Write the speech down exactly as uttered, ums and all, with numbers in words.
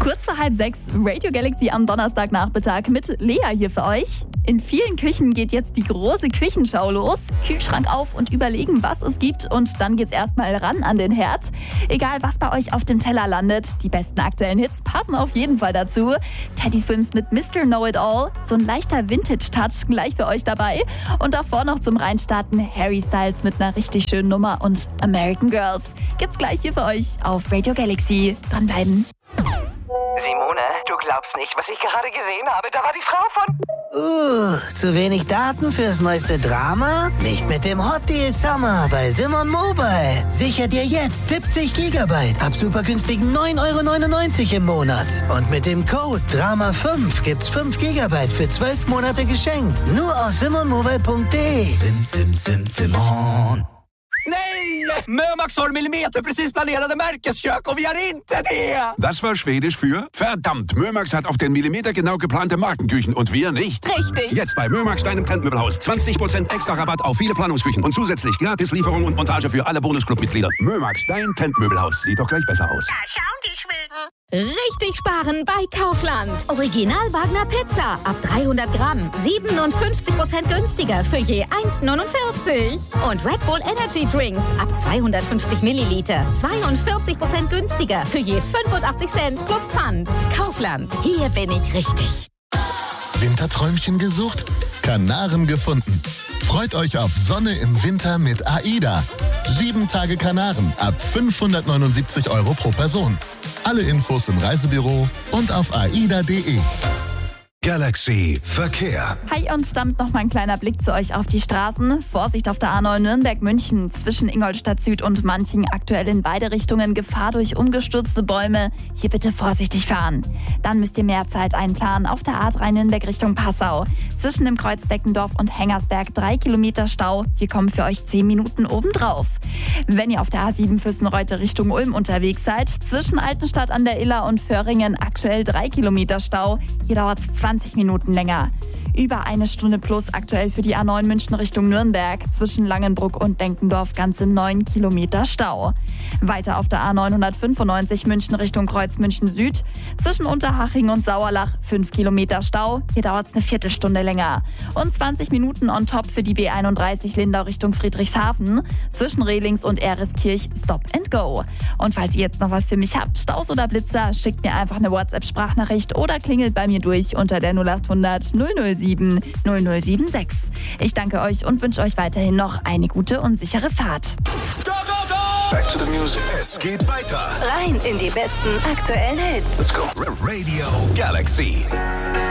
Kurz vor halb sechs, Radio Galaxy am Donnerstagnachmittag mit Lea hier für euch. In vielen Küchen geht jetzt die große Küchenschau los. Kühlschrank auf und überlegen, was es gibt. Und dann geht's erstmal ran an den Herd. Egal, was bei euch auf dem Teller landet, die besten aktuellen Hits passen auf jeden Fall dazu. Teddy Swims mit Mister Know-It-All, so ein leichter Vintage-Touch gleich für euch dabei. Und davor noch zum Reinstarten Harry Styles mit einer richtig schönen Nummer und American Girls. Gibt's gleich hier für euch auf Radio Galaxy. Dranbleiben. Simone, du glaubst nicht, was ich gerade gesehen habe. Da war die Frau von... Uh, zu wenig Daten fürs neueste Drama? Nicht mit dem Hot Deal Summer bei Simon Mobile. Sicher dir jetzt siebzig Gigabyte ab super günstigen neun Euro neunundneunzig im Monat. Und mit dem Code Drama fünf gibt's fünf Gigabyte für zwölf Monate geschenkt. Nur aus simon mobile punkt de. Sim, sim, sim, Simon. Nej! Mömax har millimeter precis planerade Märkeskök och vi har inte det! Das war Schwedisch für verdammt. Mömax hat auch den Millimeter genau geplante Markenküchen und wir nicht. Richtig. Jetzt bei Mömax, deinem Trendmöbelhaus. zwanzig Prozent extra Rabatt auf viele Planungsküchen und zusätzlich gratis Lieferung und Montage für alle Bonusclub-Mitglieder. Mömax, dein Trendmöbelhaus. Sieht doch gleich besser aus. Da schauen die Schweden. Richtig sparen bei Kaufland. Original Wagner Pizza ab dreihundert Gramm. siebenundfünfzig Prozent günstiger für je eins neunundvierzig. Und Red Bull Energy Drinks ab zweihundertfünfzig Milliliter. zweiundvierzig Prozent günstiger für je fünfundachtzig Cent plus Pfand. Kaufland. Hier bin ich richtig. Winterträumchen gesucht? Kanaren gefunden. Freut euch auf Sonne im Winter mit AIDA. Sieben Tage Kanaren ab fünfhundertneunundsiebzig Euro pro Person. Alle Infos im Reisebüro und auf aida punkt de. Galaxy Verkehr. Hi und damit noch mal ein kleiner Blick zu euch auf die Straßen. Vorsicht auf der A neun Nürnberg-München zwischen Ingolstadt Süd und Manching aktuell in beide Richtungen Gefahr durch umgestürzte Bäume. Hier bitte vorsichtig fahren. Dann müsst ihr mehr Zeit einplanen auf der A drei Nürnberg Richtung Passau. Zwischen dem Kreuz Deckendorf und Hengersberg drei Kilometer Stau. Hier kommen für euch zehn Minuten obendrauf. Wenn ihr auf der A sieben Fürstenreute Richtung Ulm unterwegs seid, zwischen Altenstadt an der Iller und Föhringen aktuell drei Kilometer Stau. Hier dauert es zwanzig Minuten länger. Über eine Stunde plus aktuell für die A neun München Richtung Nürnberg. Zwischen Langenbruck und Denkendorf ganze neun Kilometer Stau. Weiter auf der A neunhundertfünfundneunzig München Richtung Kreuz München Süd. Zwischen Unterhaching und Sauerlach fünf Kilometer Stau. Hier dauert es eine Viertelstunde länger. Und zwanzig Minuten on top für die B einunddreißig Lindau Richtung Friedrichshafen. Zwischen Rehlings und Ereskirch Stop and Go. Und falls ihr jetzt noch was für mich habt, Staus oder Blitzer, schickt mir einfach eine WhatsApp-Sprachnachricht oder klingelt bei mir durch unter der null achthundert null null sieben null null sieben sechs. Ich danke euch und wünsche euch weiterhin noch eine gute und sichere Fahrt. Go, go, go! Back to the music. Es geht weiter. Rein in die besten aktuellen Hits. Let's go. Radio Galaxy.